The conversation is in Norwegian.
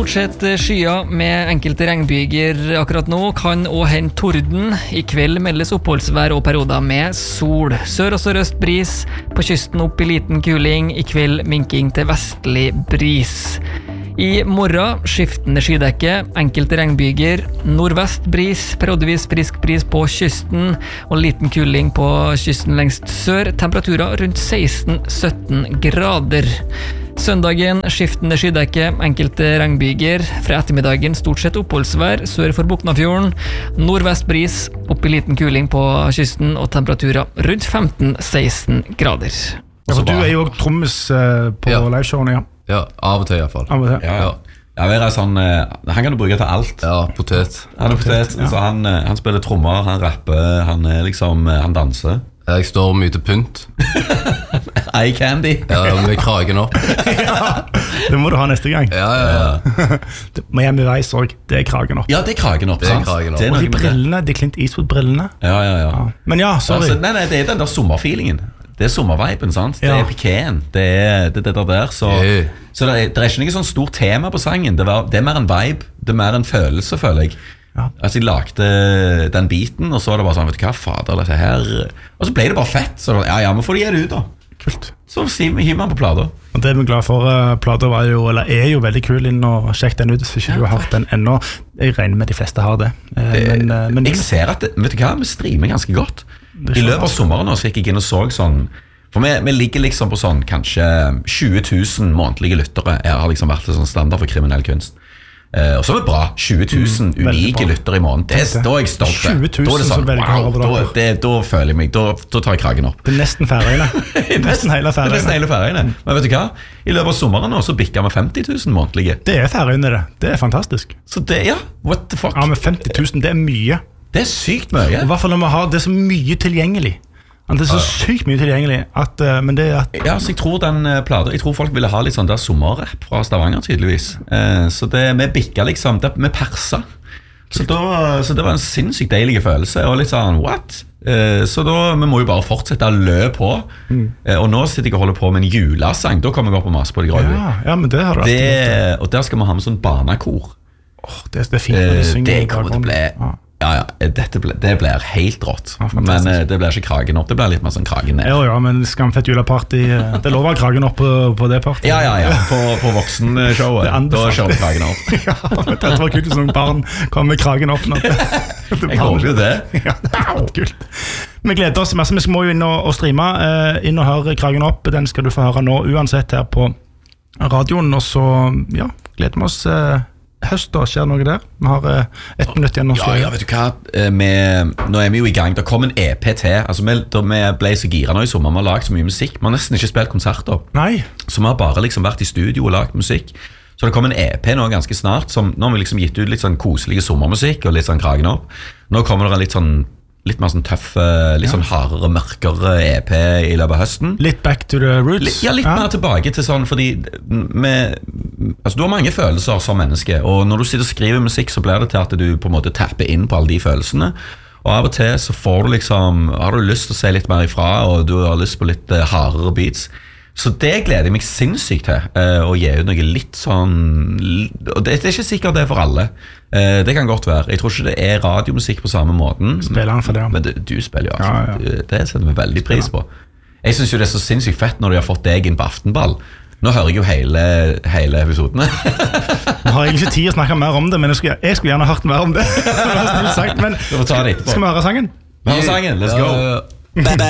Stort sett skyer med enkelte regnbyger akkurat nå, kan også hende torden. I kveld meldes oppholdsvær og perioder med sol. Sør- og sørøst bris, på kysten opp i liten kuling, i kveld minking til vestlig bris. I morgen skiftende skydekke, enkelte regnbyger, nordvest bris, periodevis frisk bris på kysten og liten kuling på kysten lengst sør, temperaturer rundt 16-17 grader. Søndagen skiftende skydekke, enkelte regnbyger, fra ettermiddagen stort sett oppholdsvær sør for Boknafjorden, nordvest bris, opp i liten kuling på kysten og temperaturer rundt 15-16 grader. Ja, for du jo også trommis på liveshowene, ja. Ja, av og til i hvert fall. Av og til. Ja, sånn, han kan du bruke til alt. Ja, potet. Han potet, ja. så han spiller trommer, han rapper, han danser. Jeg står mye til pynt. Eye candy. Ja, med kragen opp. Ja, det må du ha neste gang. Ja. Miami Vice også, det kragen opp. Ja, det kragen opp, Det er sant? kragen opp. Det er Og noe de med det. brillene, de Clint Eastwood-brillene. Ja. Men ja, sorry. Altså, nei, det er den der sommerfeelingen. Det er sommerviben, sant? Det Ja. er pikeen. Det er det der. Så det er ikke noe sånn stort tema på sangen. Det er mer en vibe. Det er mer en følelse, føler jeg. Ja. Altså, jeg lagde den biten, og så var det bare sånn, vet du hva, fader, dette her. Og så ble det bare fett. Så ja, men får de gi det ut, da. Kult. Så hiver man på plater. Og det vi er glad for, plater er jo veldig kul inn og sjekk den ut hvis ikke du har hørt den ennå. Jeg regner med de fleste har det. Men Jeg ser at, vet du hva, vi streamer ganske godt. I løpet av sommeren nå, så gikk jeg inn og så sånn, for vi ligger liksom på sånn, kanskje 20 000 månedlige lyttere. Jeg har liksom vært sånn standard for kriminell kunst. Og så er det bra, 20 000 unike lyttere i måneden. Da er jeg stolt. 20 000 Da er det sånn, som velger å høre på dere. da føler jeg meg, da tar jeg kragen opp. det er nesten Færøyene. Nesten hele Det er nesten Færøyene. hele Færøyene. Men vet du hva? I løpet av sommeren nå, så bikker vi 50 000 månedlige. Det er Færøyene, det. Det er fantastisk. Så det, ja, what the fuck? Ja, men 50 000, det er mye. Det er sykt mye. I hvert fall når vi har det så mye tilgjengelig. Det er så sykt mye tilgjengelig at, men det er at Ja, så jeg tror folk ville ha litt sånn der sommerrapp fra Stavanger tydeligvis. Så vi bikka liksom, vi persa. Så det var en sinnssykt deilig følelse, og litt sånn, what? Så da, vi må jo bare fortsette å løpe på. Og nå sitter jeg og holder på med en julesang, da kommer jeg opp og maser på det grøy. ja, men det har du alltid gjort. Og der skal vi ha med sånn barnekor. Det er fint når de synger. Det i kommer til å bli bakgrunnen. det blir helt rått. Ja, Men fantastisk. det blir ikke kragen opp, det blir litt mer sånn kragen ned. Ja, men Skamfett juleparty, det er lov å ha kragen opp på det party. Ja, på voksenshowet. Det anbefaler. Da kjører vi kragen opp. Ja, men det var kult hvis noen barn kom med kragen opp nå. Jeg håper jo det. Ja, det er kult. Vi gleder oss masse, vi må jo inn og streame. Inn og høre kragen opp, den skal du få høre nå uansett her på radioen. Og så, ja, gleder vi oss høst, da skjer noe der. Vi har 1 minutt igjen å slå. Ja, vet du hva? Nå er vi jo i gang. Det kom en EP til. Altså, vi ble så gira nå i sommer. Vi har lagt så mye musikk. Vi har nesten ikke spilt konserter. Nei. Så vi har bare liksom vært i studio og lagt musikk. Så det kom en EP nå ganske snart. Nå har vi liksom gitt ut litt sånn koselige sommermusikk og litt sånn kragen opp. Nå kommer det en litt mer sånn tøff, litt sånn hardere, mørkere EP i løpet av høsten. Litt back to the roots. Litt mer tilbake til sånn, fordi altså, du har mange følelser som menneske, og når du sitter og skriver musikk, så blir det til at du på en måte tapper inn på alle de følelsene. Og av og til så får du liksom, har du lyst til å se litt mer ifra, og du har lyst på litt hardere beats. Så det gleder jeg meg sinnssykt til, å gi ut noe litt sånn, og det er ikke sikkert det er for alle. Det kan godt være. Jeg tror ikke det er radiomusikk på samme måten. Spiller han for det? Men du spiller jo Ja. Det setter vi veldig pris på. Jeg synes jo det er så sinnssykt fett når de har fått deg inn på Aftenball. Nå hører jeg jo hele episodene. Nå har jeg ikke tid å snakke mer om det, men jeg skulle gjerne hørt mer om det. Men Vi får ta det etterpå. skal vi høre sangen? Vi har sangen, let's go.